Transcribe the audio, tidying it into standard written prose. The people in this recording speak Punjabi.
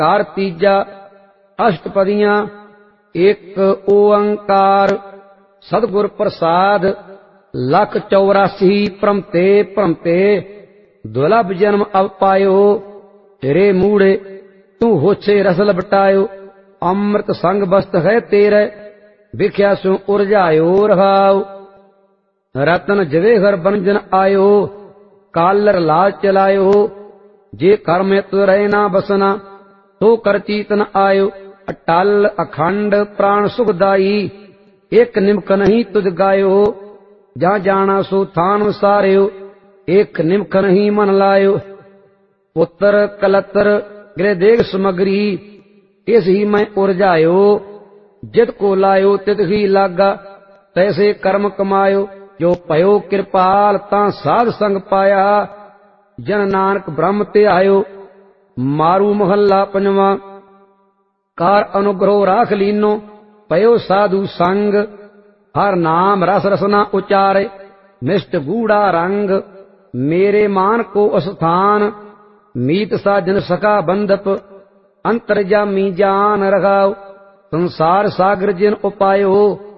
ਕਾਰ ਤੀਜਾ ਅਸ਼ਟਪਦੀਆਂ। ਇੱਕ ਓੰਕਾਰ ਸਤਿਗੁਰ ਪ੍ਰਸਾਦ। ਲੱਖ 84 ਭ੍ਰਮਤੇ ਭ੍ਰਮਤੇ ਦੁਲਭ ਜਨਮ ਅਵ ਪਾਇਓ। ਤੇਰੇ ਮੂੜੇ ਤੂੰ ਹੋਛੇ ਰਸ ਲਪਟਾਇਓ। ਅੰਮ੍ਰਿਤ ਸੰਗ ਬਸਤ ਹੈ ਤੇਰੇ ਵਿਖਿਆ ਸੋ ਉਰਝਾਇਓ ਰਹਾਉ। ਰਤਨ ਜਵੇਹਰ ਬਨਜਨ ਆਇਓ ਕਾਲਰ ਲਾਲ ਚਲਾਇਓ। ਜੇ ਕਰਮ ਤੁ ਰਹਿ ਨਾ ਬਸਨਾ ਤੋ ਕਰ ਚੀਤਨ ਆਇਓ। ਅਟਲ ਅਖੰਡ ਪ੍ਰਾਣ ਸੁਖਦਾਈ ਇੱਕ ਨਿਮਕ ਨਹੀਂ ਤੁਧ ਗਾਇਓ। ਜਾਂ ਜਾਣਾ ਸੋ ਥਾਨ ਵਿਸਾਰਿਓ ਇੱਕ ਨਿਮਕ ਨਹੀਂ ਮਨ ਲਾਇਓ। ਪੁੱਤਰ ਕਲਤਰ ਗ੍ਰਹਿ ਦੇਗ ਸਮਗਰੀ ਇਸ ਹੀ ਮੈਂ ਉਰਝਾਇਓ। ਜਿਤ ਕੋ ਲਾਇਓ ਤਿਤ ਹੀ ਲਾਗਾ ਤੈਸੇ ਕਰਮ ਕਮਾਇਓ। ਜੋ ਭਇਓ ਕਿਰਪਾਲ ਤਾਂ ਸਾਧ ਸੰਗ ਪਾਇਆ ਜਨ ਨਾਨਕ ਬ੍ਰਹਮ ਤੇ ਆਇਓ। ਮਾਰੂ ਮਹੱਲਾ ਪੰਜਵਾਂ। ਕਾਰ ਅਨੁਗ੍ਰਹ ਰਾਖ ਲੀਨੋ ਪਇਓ ਸਾਧੂ ਸੰਗ। ਹਰ ਨਾਮ ਰਸ ਰਸਨਾ ਉਚਾਰੇ ਮਿਸ਼ਟ ਗੂੜਾ ਰੰਗ। ਮੇਰੇ ਮਾਨ ਕੋ ਅਸਥਾਨ ਮੀਤ ਸਾਜਨ ਸਕਾ ਬੰਧਪ। ਅੰਤਰਜਾਮੀ ਜਾਨ ਰਖਾਉ ਸੰਸਾਰ ਸਾਗਰ ਜਿਨ ਉਪਾਇਓ।